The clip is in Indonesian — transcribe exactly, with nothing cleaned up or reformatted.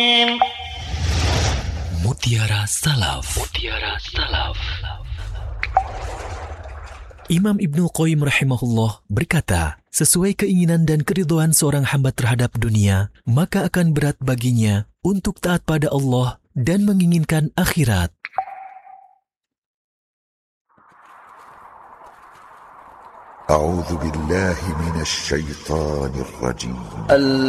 Mutiara Salaf. Mutiara Salaf. Imam Ibnu Qayyim rahimahullah berkata, sesuai keinginan dan keridhaan seorang hamba terhadap dunia, maka akan berat baginya untuk taat pada Allah dan menginginkan akhirat. A'udzu billahi minasy syaithanir rajim.